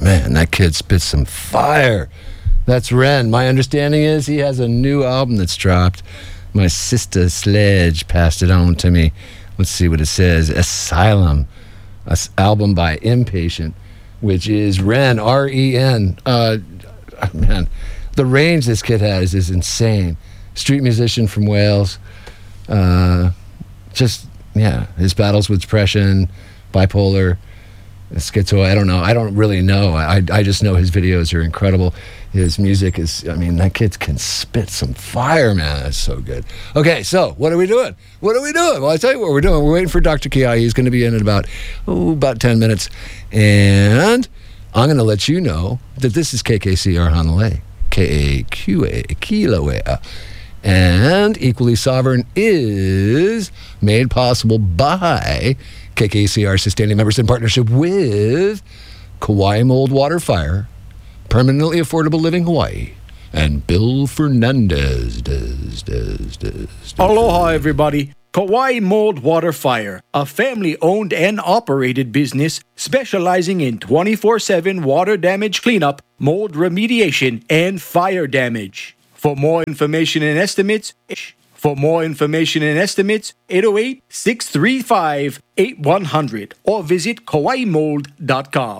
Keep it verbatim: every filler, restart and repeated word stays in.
man, that kid spits some fire. That's Ren. My understanding is he has a new album that's dropped. My sister Sledge passed it on to me. Let's see what it says. Asylum, an album by Impatient, which is Ren, R E N. Uh, man, the range this kid has is insane. Street musician from Wales. Uh, just, yeah, his battles with depression, bipolar, schizo, I don't know. I don't really know. I I just know his videos are incredible. His music is, I mean, that kid can spit some fire, man. That's so good. Okay, so what are we doing? What are we doing? Well, I tell you what we're doing. We're waiting for Doctor Kiai. He's going to be in in about, oh, about ten minutes. And I'm going to let you know that this is K K C R Hanalei, K A Q A, Kilauea. And Equally Sovereign is made possible by K K C R sustaining members in partnership with Kauai Mold Water Fire, Permanently Affordable Living Hawaii, and Bill Fernandez. Does, does, does, does. Aloha, everybody. Kauai Mold Water Fire, a family-owned and operated business specializing in twenty-four seven water damage cleanup, mold remediation, and fire damage. For more information and estimates, For more information and estimates, eight oh eight, six three five, eight one zero zero or visit kauai mold dot com.